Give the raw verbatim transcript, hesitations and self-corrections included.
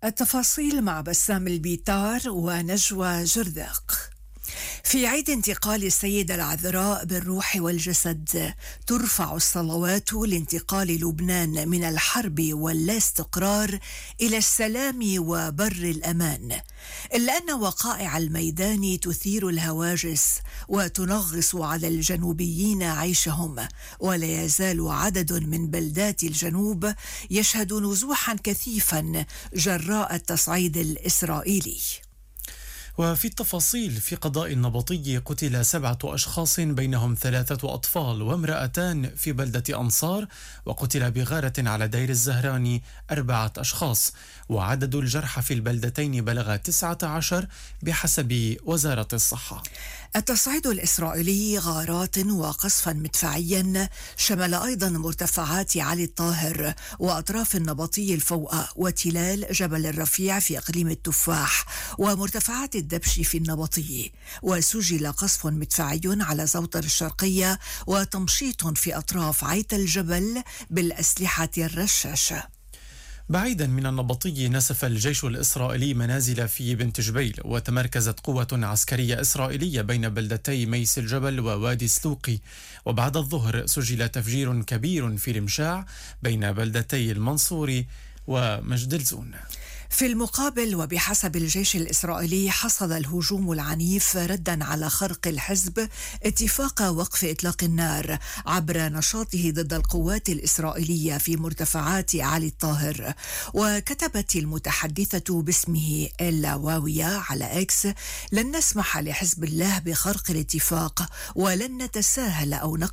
التفاصيل مع بسام البيتار ونجوى جرداق. في عيد انتقال السيدة العذراء بالروح والجسد ترفع الصلوات لانتقال لبنان من الحرب واللا استقرار إلى السلام وبر الأمان، إلا أن وقائع الميدان تثير الهواجس وتنغص على الجنوبيين عيشهم، ولا يزال عدد من بلدات الجنوب يشهد نزوحا كثيفا جراء التصعيد الإسرائيلي. وفي التفاصيل، في قضاء النبطي قتل سبعة أشخاص بينهم ثلاثة أطفال وامرأتان في بلدة أنصار، وقتل بغارة على دير الزهراني أربعة أشخاص، وعدد الجرحى في البلدتين بلغ تسعة عشر بحسب وزارة الصحة. التصعيد الإسرائيلي غارات وقصفا مدفعيا شمل أيضا مرتفعات علي الطاهر وأطراف النبطي الفوأة وتلال جبل الرفيع في إقليم التفاح ومرتفعات الدبش في النبطي، وسجل قصف مدفعي على زوطر الشرقية وتمشيط في أطراف عيت الجبل بالأسلحة الرشاشة. بعيدا من النبطي، نسف الجيش الإسرائيلي منازل في بنت جبيل، وتمركزت قوة عسكرية إسرائيلية بين بلدتي ميس الجبل ووادي سلوقي. وبعد الظهر سجل تفجير كبير في المشاع بين بلدتي المنصوري ومجد الزون. في المقابل، وبحسب الجيش الإسرائيلي، حصل الهجوم العنيف ردا على خرق الحزب اتفاق وقف إطلاق النار عبر نشاطه ضد القوات الإسرائيلية في مرتفعات علي الطاهر. وكتبت المتحدثة باسمه إلا واوية على إكس: لن نسمح لحزب الله بخرق الاتفاق ولن نتساهل أو نقبل